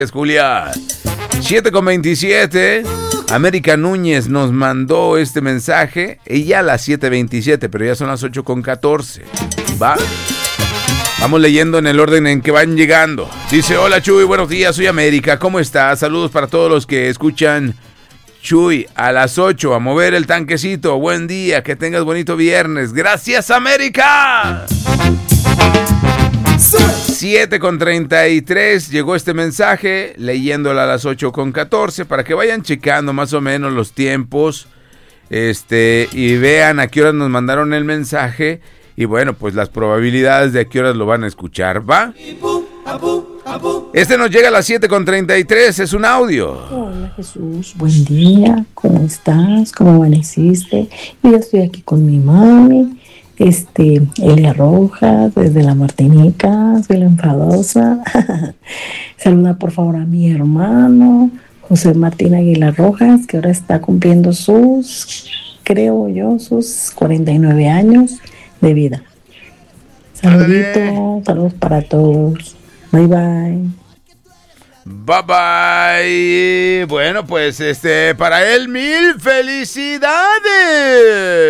Julia. 7:27. América Núñez nos mandó este mensaje. Ella a las 7:27, pero ya son las 8:14. Va. Vamos leyendo en el orden en que van llegando. Dice: hola Chuy, buenos días, soy América. ¿Cómo estás? Saludos para todos los que escuchan. Chuy, a las 8, a mover el tanquecito. Buen día, que tengas bonito viernes. Gracias, América. 7:33 llegó este mensaje, leyéndola a las 8:14, para que vayan checando más o menos los tiempos, y vean a qué horas nos mandaron el mensaje, y bueno, pues las probabilidades de a qué horas lo van a escuchar, ¿va? Este nos llega a las 7:33, es un audio. Hola Jesús, buen día, ¿cómo estás? ¿Cómo amaneciste? Yo estoy aquí con mi mami, Elia Rojas, desde la Martinica, soy la enfadosa. Saluda por favor a mi hermano, José Martín Aguilar Rojas, que ahora está cumpliendo sus 49 años de vida. Saluditos, saludos para todos. Bye bye. Bye bye. Bueno, pues para él 1000 felicidades.